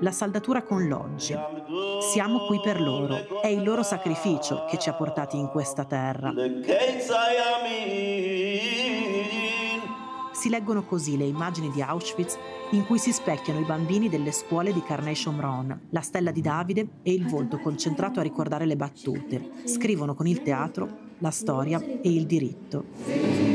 la saldatura con l'oggi. Siamo qui per loro, è il loro sacrificio che ci ha portati in questa terra. Si leggono così le immagini di Auschwitz in cui si specchiano i bambini delle scuole di Carney Shomron, la stella di Davide e il volto concentrato a ricordare le battute. Scrivono con il teatro la storia e il diritto.